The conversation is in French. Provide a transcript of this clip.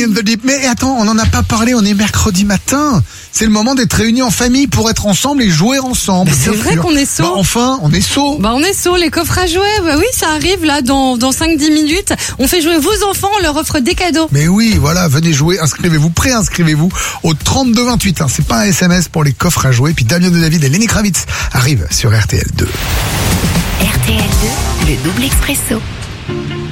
in the deep. Mais attends, on n'en a pas parlé, on est mercredi matin. C'est le moment d'être réunis en famille pour être ensemble et jouer ensemble. C'est vrai qu'on est sot. Bah enfin, on est sot. Bah on est sot, les coffres à jouer. Bah oui, ça arrive là dans 5-10 minutes. On fait jouer vos enfants, on leur offre des cadeaux. Mais oui, voilà, venez jouer, inscrivez-vous, préinscrivez-vous au 3228. C'est pas un SMS pour les coffres à jouer. Puis Damien de David et Lenny Kravitz arrivent sur RTL2. RTL2, le double expresso.